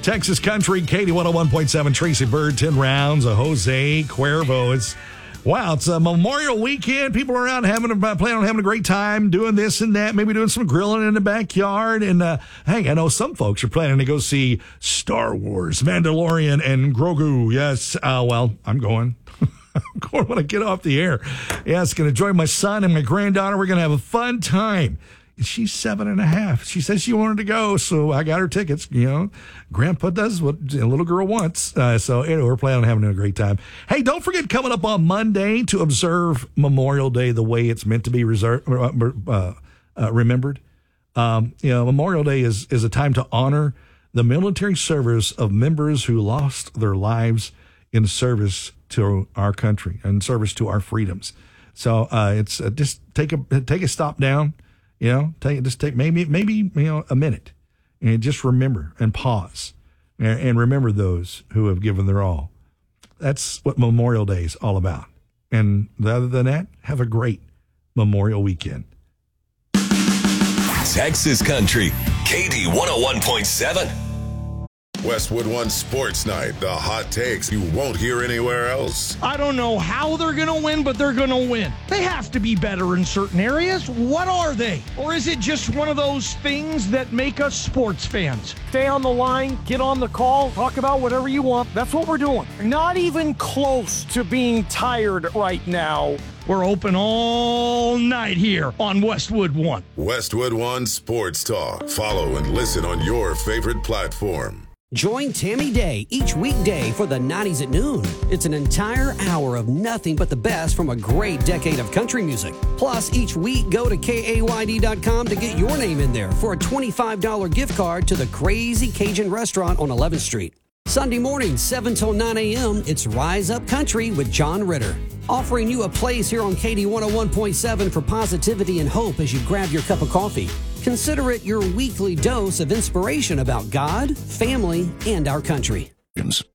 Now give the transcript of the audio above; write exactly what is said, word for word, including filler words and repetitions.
Texas Country, Katie one oh one point seven, Tracy Bird, ten rounds, a Jose Cuervo. It's, wow, it's a Memorial weekend. People are out having a, planning on having a great time, doing this and that, maybe doing some grilling in the backyard. And, uh, hey, I know some folks are planning to go see Star Wars, Mandalorian, and Grogu. Yes, uh, well, I'm going. I'm going when I get off the air. Yes, going to join my son and my granddaughter. We're going to have a fun time. She's seven and a half. She says she wanted to go, so I got her tickets. You know, Grandpa does what a little girl wants. Uh, so anyway, we're planning on having a great time. Hey, don't forget, coming up on Monday to observe Memorial Day the way it's meant to be reserved, uh, uh, remembered. Um, you know, Memorial Day is is a time to honor the military service of members who lost their lives in service to our country and service to our freedoms. So uh, it's uh, just take a take a stop down. You know, take just take maybe maybe you know a minute, and just remember and pause, and, and remember those who have given their all. That's what Memorial Day is all about. And other than that, have a great Memorial weekend. Texas Country, K D one oh one point seven. Westwood One Sports Night, the hot takes you won't hear anywhere else. I don't know how they're going to win, but they're going to win. They have to be better in certain areas. What are they? Or is it just one of those things that make us sports fans? Stay on the line, get on the call, talk about whatever you want. That's what we're doing. Not even close to being tired right now. We're open all night here on Westwood One. Westwood One Sports Talk. Follow and listen on your favorite platform. Join Tammy Day each weekday for the nineties at noon. It's an entire hour of nothing but the best from a great decade of country music. Plus, each week, go to K A Y D dot com to get your name in there for a twenty-five dollars gift card to the Crazy Cajun Restaurant on eleventh Street. Sunday morning, seven till nine a.m., it's Rise Up Country with John Ritter. Offering you a place here on K D one oh one point seven for positivity and hope as you grab your cup of coffee. Consider it your weekly dose of inspiration about God, family, and our country.